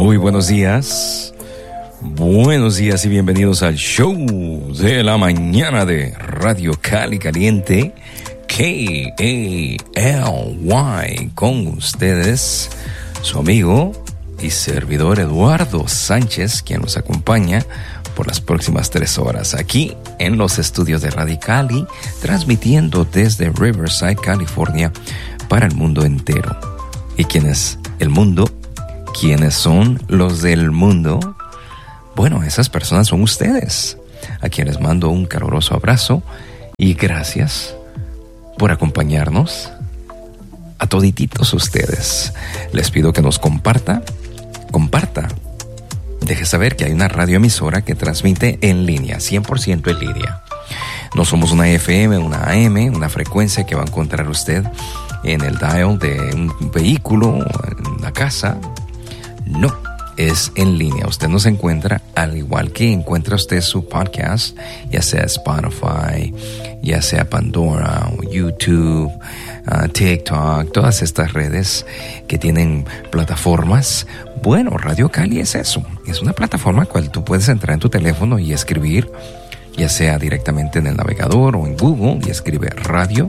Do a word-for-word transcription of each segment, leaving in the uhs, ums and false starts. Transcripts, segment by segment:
Muy buenos días. Buenos días y bienvenidos al show de la mañana de Radio Cali Caliente, K A L Y, con ustedes, su amigo y servidor Eduardo Sánchez, quien nos acompaña por las próximas tres horas aquí en los estudios de Radio Cali, transmitiendo desde Riverside, California, para el mundo entero. ¿Y quién es el mundo? ¿Quiénes son los del mundo? Bueno, esas personas son ustedes, a quienes mando un caluroso abrazo y gracias por acompañarnos. A todititos ustedes les pido que nos comparta, comparta. Deje saber que hay una radioemisora que transmite en línea, cien por ciento en línea. No somos una F M, una A M, una frecuencia que va a encontrar usted en el dial de un vehículo, en la casa. No, es en línea. Usted nos encuentra al igual que encuentra usted su podcast, ya sea Spotify, ya sea Pandora, o YouTube, uh, TikTok, todas estas redes que tienen plataformas. Bueno, Radio Cali es eso. Es una plataforma cual tú puedes entrar en tu teléfono y escribir, ya sea directamente en el navegador o en Google, y escribe Radio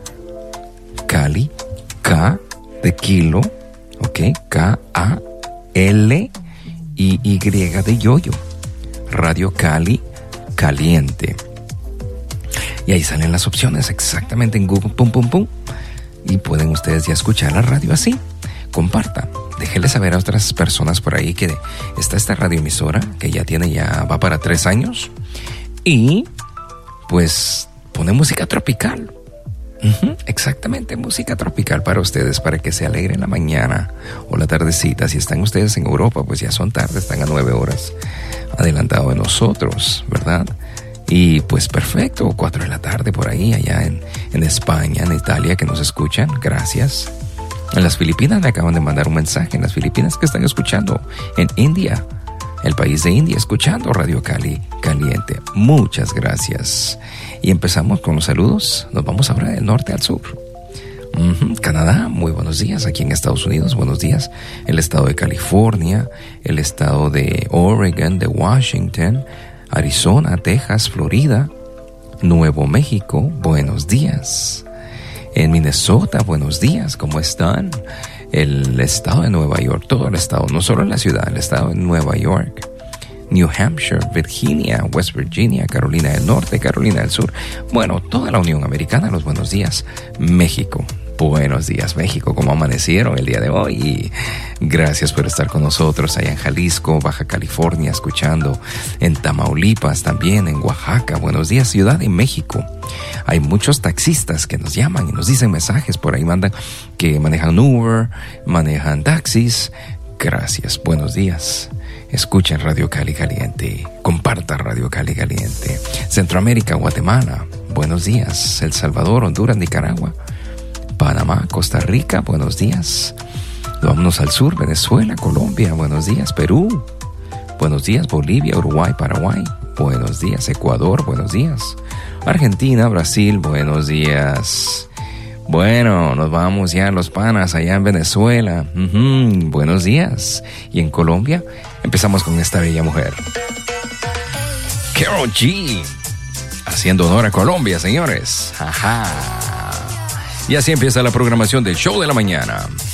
Cali, K de kilo, ok, K A L y Y de yoyo, Radio Cali Caliente. Y ahí salen las opciones exactamente en Google, pum, pum, pum. Y pueden ustedes ya escuchar la radio así. Comparta, déjele saber a otras personas por ahí que está esta radioemisora que ya tiene, ya va para tres años. Y pues pone música tropical. Uh-huh, exactamente, música tropical para ustedes, para que se alegren la mañana o la tardecita. Si están ustedes en Europa, pues ya son tarde, están a nueve horas adelantado de nosotros, ¿verdad? Y pues perfecto, cuatro de la tarde por ahí, allá en, en España, en Italia, que nos escuchan, gracias. En las Filipinas me acaban de mandar un mensaje, en las Filipinas que están escuchando, en India, el país de India, escuchando Radio Cali Caliente. Muchas gracias. Y empezamos con los saludos. Nos vamos ahora del norte al sur. Uh-huh. Canadá, muy buenos días. Aquí en Estados Unidos, buenos días. El estado de California, el estado de Oregon, de Washington, Arizona, Texas, Florida, Nuevo México, buenos días. En Minnesota, buenos días. ¿Cómo están? El estado de Nueva York, todo el estado, no solo la ciudad, el estado de Nueva York, New Hampshire, Virginia, West Virginia, Carolina del Norte, Carolina del Sur. Bueno, toda la Unión Americana, los buenos días. México, buenos días México, ¿cómo amanecieron el día de hoy? Y gracias por estar con nosotros allá en Jalisco, Baja California, escuchando en Tamaulipas también, en Oaxaca. Buenos días, Ciudad de México. Hay muchos taxistas que nos llaman y nos dicen mensajes por ahí, mandan que manejan Uber, manejan taxis. Gracias, buenos días. Escuchen Radio Cali Caliente, comparta Radio Cali Caliente. Centroamérica, Guatemala, buenos días. El Salvador, Honduras, Nicaragua, Panamá, Costa Rica, buenos días. Vámonos al sur, Venezuela, Colombia, buenos días. Perú, buenos días. Bolivia, Uruguay, Paraguay, buenos días. Ecuador, buenos días. Argentina, Brasil, buenos días. Bueno, nos vamos ya a los panas allá en Venezuela. Uh-huh, buenos días. Y en Colombia empezamos con esta bella mujer, Karol G, haciendo honor a Colombia, señores. Ajá. Y así empieza la programación del show de la mañana.